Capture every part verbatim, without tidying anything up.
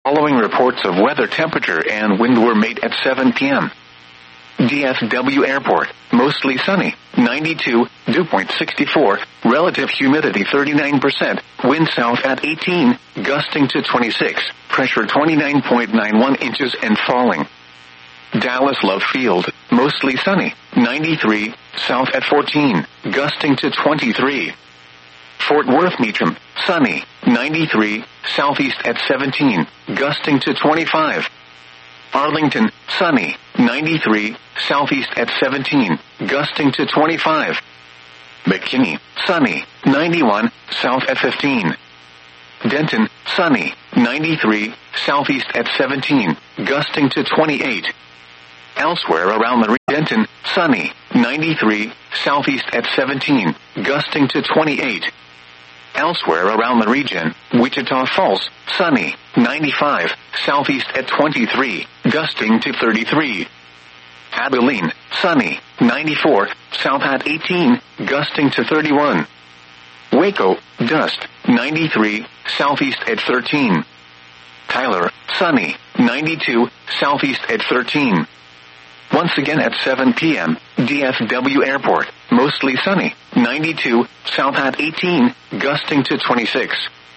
Following reports of weather, temperature, and wind were made at seven p m D F W Airport, mostly sunny, ninety-two, dew point sixty-four, relative humidity thirty-nine percent, wind south at eighteen, gusting to twenty-six, pressure twenty-nine point nine one inches and falling. Dallas Love Field, mostly sunny, ninety-three, south at fourteen, gusting to twenty-three. Fort Worth Meacham, sunny, ninety-three, southeast at seventeen, gusting to twenty-five. Arlington, sunny, ninety-three, southeast at seventeen, gusting to twenty-five. McKinney, sunny, ninety-one, south at fifteen. Denton, sunny, ninety-three, southeast at seventeen, gusting to twenty-eight. Elsewhere around the region, Denton, sunny, ninety-three, southeast at seventeen, gusting to twenty-eight. Elsewhere around the region, Wichita Falls, sunny, ninety-five, southeast at twenty-three, gusting to thirty-three. Abilene, sunny, ninety-four, south at eighteen, gusting to thirty-one. Waco, dust, ninety-three, southeast at thirteen. Tyler, sunny, ninety-two, southeast at thirteen. Once again at seven p m, D F W Airport, mostly sunny, ninety-two, south at eighteen, gusting to twenty-six.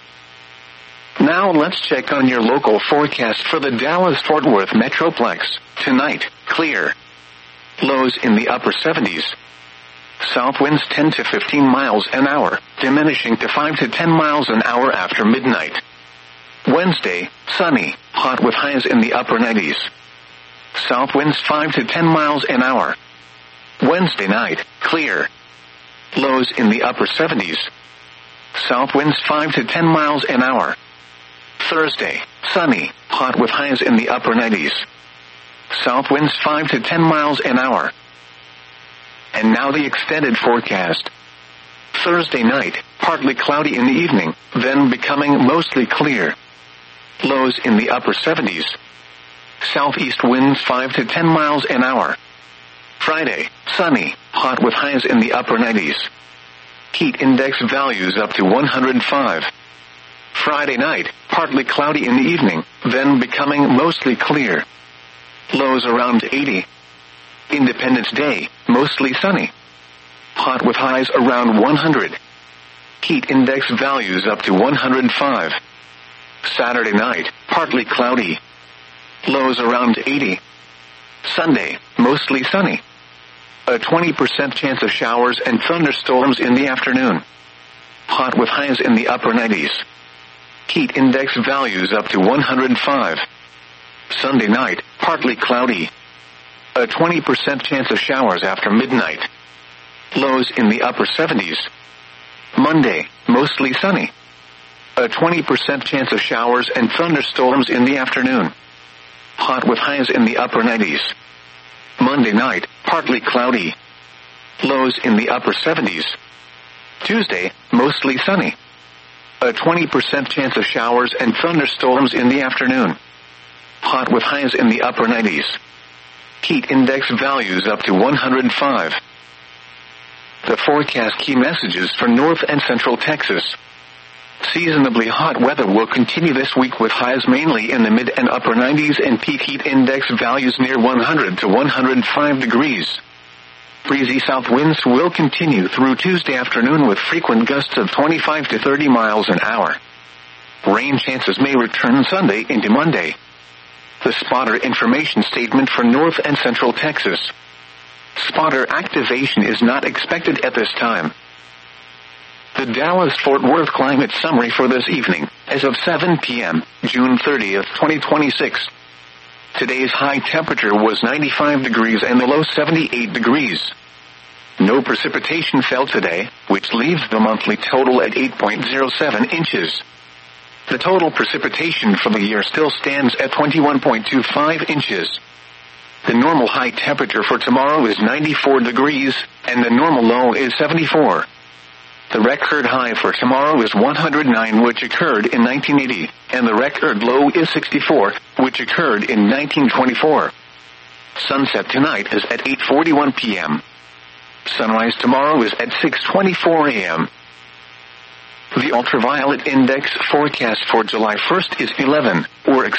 Now let's check on your local forecast for the Dallas-Fort Worth Metroplex. Tonight, clear. Lows in the upper seventies. South winds ten to fifteen miles an hour, diminishing to five to ten miles an hour after midnight. Wednesday, sunny, hot with highs in the upper nineties. South winds five to ten miles an hour. Wednesday night, clear. Lows in the upper seventies. South winds five to ten miles an hour. Thursday, sunny, hot with highs in the upper nineties. South winds five to ten miles an hour. And now the extended forecast. Thursday night, partly cloudy in the evening, then becoming mostly clear. Lows in the upper seventies. Southeast winds five to ten miles an hour. Friday, sunny, hot with highs in the upper nineties. Heat index values up to one hundred five. Friday night, partly cloudy in the evening, then becoming mostly clear. Lows around eighty. Independence Day, mostly sunny. Hot with highs around one hundred. Heat index values up to one hundred five. Saturday night, partly cloudy. Lows around eighty. Sunday, mostly sunny. A twenty percent chance of showers and thunderstorms in the afternoon. Hot with highs in the upper nineties. Heat index values up to one hundred five. Sunday night, partly cloudy. A twenty percent chance of showers after midnight. Lows in the upper seventies. Monday, mostly sunny. A twenty percent chance of showers and thunderstorms in the afternoon. Hot with highs in the upper nineties. Monday night, partly cloudy. Lows in the upper seventies. Tuesday, mostly sunny. A twenty percent chance of showers and thunderstorms in the afternoon. Hot with highs in the upper nineties. Heat index values up to one hundred five. The forecast key messages for North and Central Texas. Seasonably hot weather will continue this week with highs mainly in the mid and upper nineties and peak heat index values near one hundred to one hundred five degrees. Breezy south winds will continue through Tuesday afternoon with frequent gusts of twenty-five to thirty miles an hour. Rain chances may return Sunday into Monday. The spotter information statement for North and Central Texas. Spotter activation is not expected at this time. The Dallas-Fort Worth climate summary for this evening, as of seven p m, June thirtieth, twenty twenty-six. Today's high temperature was ninety-five degrees and the low seventy-eight degrees. No precipitation fell today, which leaves the monthly total at eight point zero seven inches. The total precipitation for the year still stands at twenty-one point two five inches. The normal high temperature for tomorrow is ninety-four degrees, and the normal low is seventy-four. The record high for tomorrow is one hundred nine, which occurred in nineteen eighty, and the record low is sixty-four, which occurred in nineteen twenty-four. Sunset tonight is at eight forty-one p m Sunrise tomorrow is at six twenty-four a m The ultraviolet index forecast for July first is eleven, or